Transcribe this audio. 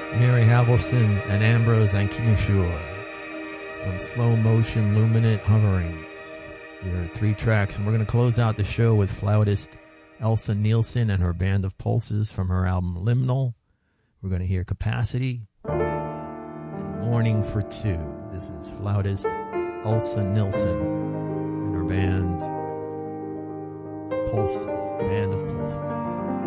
Mary Halvorson and Ambrose Ankimishur from Slow Motion Luminant Hoverings. We heard 3 tracks, and we're going to close out the show with flautist Elsa Nielsen and her Band of Pulses from her album Liminal. We're going to hear Capacity and Morning for Two. This is flautist Elsa Nielsen and her band of Pulses.